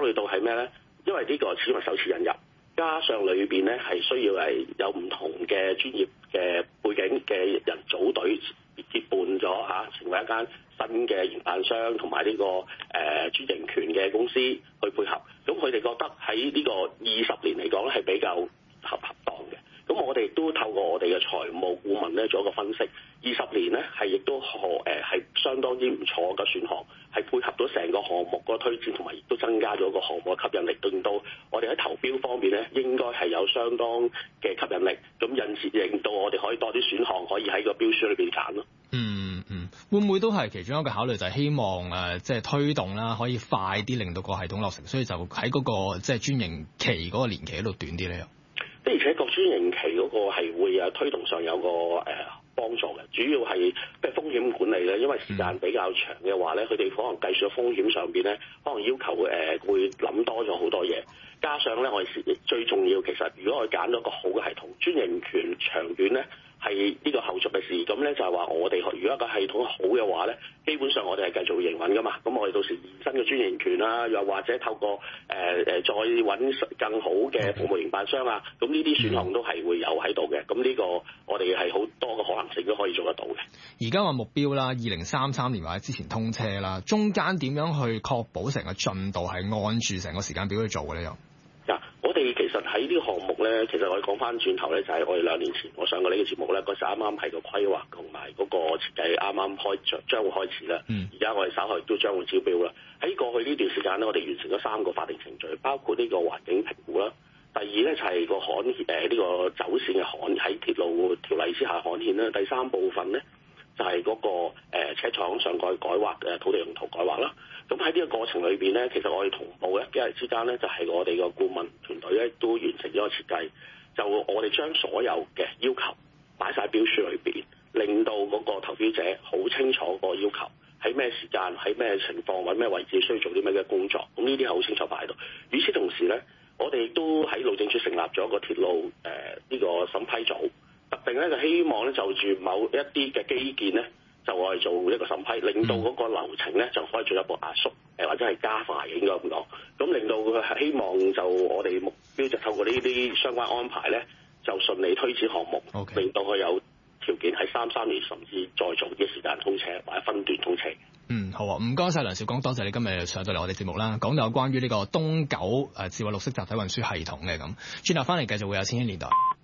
慮到係咩咧？因為呢個始終係首次引入，加上裏邊咧係需要係有唔同嘅專業嘅背景嘅人組隊結伴咗嚇，成為一間新嘅營辦商同埋呢個專營權嘅公司去配合。咁佢哋覺得喺呢個20年嚟講咧係比較合當嘅。咁我哋都透過我哋嘅財務顧問咧做一個分析，20年咧係亦都係相當之唔錯嘅選項，係配合到成個項目個推薦，同埋亦都增加咗個項目嘅吸引力，令到我哋喺投標方面咧應該係有相當嘅吸引力，咁令到我哋可以多啲選項可以喺個標書裏邊揀咯。 會唔會都係其中一個考慮，就係希望即係推動啦，可以快啲令到個系統落成，所以就喺嗰個即係專營期嗰個年期喺度短啲咧？ 的而且確專營期嗰個係會推動上有個幫助嘅，主要係即係風險管理咧，因為時間比較長嘅話咧，佢哋可能計算嘅風險上邊咧，可能要求會諗多咗好多嘢，加上咧我哋最重要其實如果我揀咗個好嘅系統，專營權長遠咧係呢個後續嘅事，咁咧就係話我哋如果個系統好嘅話咧，基本上我哋係繼續營運噶嘛，咁我哋到時延伸嘅專營權啦，又或者透過再揾更好嘅服務營辦商啊，咁呢啲選項都係會有喺度嘅，咁呢個我哋係好多嘅可能性都可以做得到嘅。 而家個目標啦，2033年或者之前通車啦，中間點樣去確保成個進度係按住成個時間表去做嘅咧？又我哋其實喺呢個項目咧，其實我哋講翻轉頭咧，就係我哋2年前我上過呢個節目咧，嗰時啱啱係個規劃同埋嗰個設計啱啱將會開始啦。而家我哋稍後亦都將會招標啦。喺過去呢段時間咧，我哋完成咗3個法定程序，包括呢個環境評估啦。第二咧就係個刊呢個走線嘅刊喺鐵路條例之下刊憲啦。第3部分咧就係嗰個車廠上蓋改劃嘅土地用途改劃啦。咁喺呢個過程裏邊咧，其實我哋同步咧，幾日之間咧，就係我哋個顧問團隊咧都完成咗個設計，就我哋將所有嘅要求擺晒標書裏邊，令到嗰個投標者好清楚個要求喺咩時間、喺咩情況、揾咩位置需要做啲咩嘅工作。咁呢啲係好清楚擺喺度。與此同時咧，我哋都喺路政署成立咗個鐵路呢個審批組，特定咧就希望咧就住某一啲嘅基建咧，就我哋做一個審批，令到嗰個流程咧就可以進一步壓縮，或者係加快嘅，應該咁講。咁令到佢希望就我哋目標就透過呢啲相關安排咧，就順利推展項目，令到佢有條件喺33年甚至再早嘅時間通車或者分段通車。 好啊，唔該曬梁兆廣，多謝你今日上到嚟我哋節目啦，講到有關於呢個東九智慧綠色集體運輸系統嘅咁，轉頭翻嚟繼續會有千禧年代。